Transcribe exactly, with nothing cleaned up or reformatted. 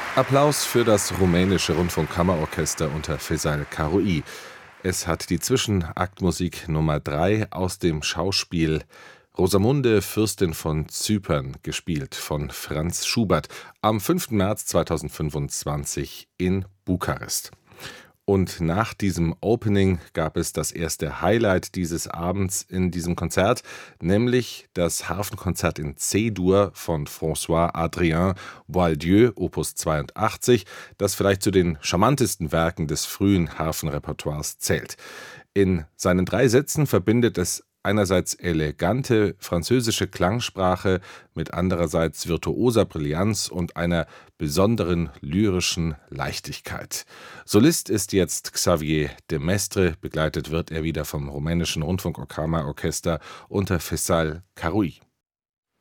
Applaus für das rumänische Rundfunkkammerorchester unter Faisal Karaui. Es hat die Zwischenaktmusik Nummer drei aus dem Schauspiel Rosamunde, Fürstin von Zypern, gespielt von Franz Schubert am fünften März zweitausendfünfundzwanzig in Bukarest. Und nach diesem Opening gab es das erste Highlight dieses Abends in diesem Konzert, nämlich das Harfenkonzert in C-Dur von François Adrien Boieldieu, Opus zweiundachtzig, das vielleicht zu den charmantesten Werken des frühen Harfenrepertoires zählt. In seinen drei Sätzen verbindet es einerseits elegante französische Klangsprache mit andererseits virtuoser Brillanz und einer besonderen lyrischen Leichtigkeit. Solist ist jetzt Xavier de Mestre, begleitet wird er wieder vom rumänischen Rundfunkkammerorchester unter Faisal Karaui.